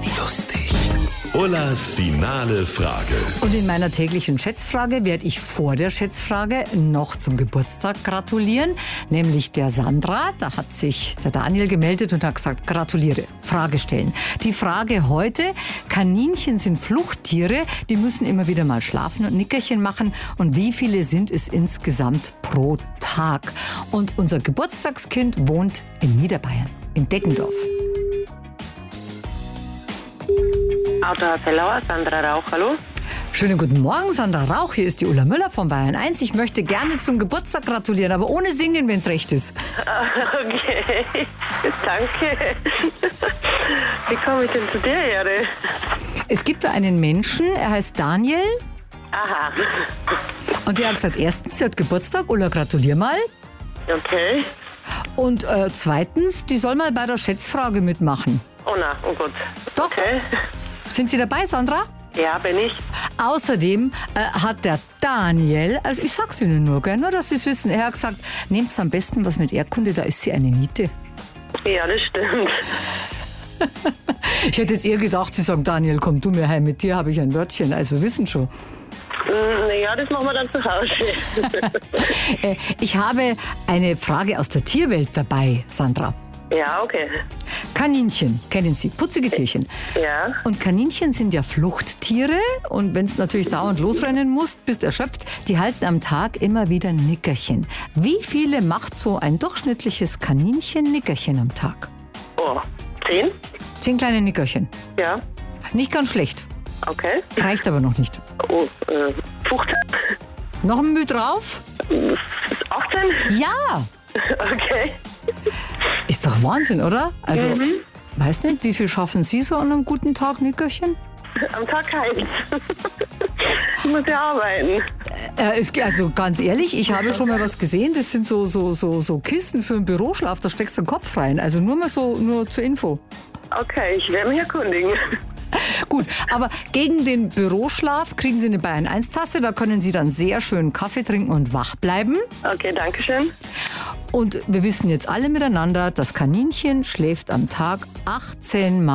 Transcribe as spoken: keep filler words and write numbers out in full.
Lustig. Ullas finale Frage. Und in meiner täglichen Schätzfrage werde ich vor der Schätzfrage noch zum Geburtstag gratulieren, nämlich der Sandra. Da hat sich der Daniel gemeldet und hat gesagt, gratuliere, Frage stellen. Die Frage heute, Kaninchen sind Fluchttiere, die müssen immer wieder mal schlafen und Nickerchen machen. Und wie viele sind es insgesamt pro Tag? Und unser Geburtstagskind wohnt in Niederbayern, in Deggendorf. Autohaus Hellauer, Sandra Rauch, hallo. Schönen guten Morgen, Sandra Rauch. Hier ist die Ulla Müller von Bayern eins. Ich möchte gerne zum Geburtstag gratulieren, aber ohne Singen, wenn es recht ist. Okay, danke. Wie komme ich denn zu der Ehre? Es gibt da einen Menschen, er heißt Daniel. Aha. Und der hat gesagt, erstens, sie hat Geburtstag, Ulla, gratulier mal. Okay. Und äh, zweitens, die soll mal bei der Schätzfrage mitmachen. Oh na, oh Gott. Doch. Okay. Sind Sie dabei, Sandra? Ja, bin ich. Außerdem äh, hat der Daniel, also ich sag's Ihnen nur, gell, nur dass Sie es wissen, er hat gesagt, nehmt am besten was mit Erdkunde, da ist sie eine Niete. Ja, das stimmt. Ich hätte jetzt eher gedacht, Sie sagen, Daniel, komm du mir heim, mit dir habe ich ein Wörtchen, also wissen schon. Naja, das machen wir dann zu Hause. äh, ich habe eine Frage aus der Tierwelt dabei, Sandra. Ja, okay. Kaninchen, kennen Sie, putzige Tierchen. Ja. Und Kaninchen sind ja Fluchttiere und wenn es natürlich dauernd losrennen muss, bist erschöpft, die halten am Tag immer wieder Nickerchen. Wie viele macht so ein durchschnittliches Kaninchen Nickerchen am Tag? Oh, zehn? Zehn kleine Nickerchen. Ja. Nicht ganz schlecht, Okay. reicht aber noch nicht. Oh, äh, fünfzehn? Noch ein Mühe drauf? achtzehn? Ja! Okay. Ist doch Wahnsinn, oder? Also, Mhm. weiß nicht, wie viel schaffen Sie so an einem guten Tag Nickerchen? Am Tag keins. Ich muss ja arbeiten. Äh, es, also ganz ehrlich, ich habe schon mal was gesehen, das sind so, so, so, so Kisten für einen Büroschlaf, da steckst du den Kopf rein. Also nur mal so, nur zur Info. Okay, ich werde mich erkundigen. Gut, aber gegen den Büroschlaf kriegen Sie eine Bayern eins Tasse, da können Sie dann sehr schön Kaffee trinken und wach bleiben. Okay, danke schön. Und wir wissen jetzt alle miteinander, das Kaninchen schläft am Tag achtzehn Mal.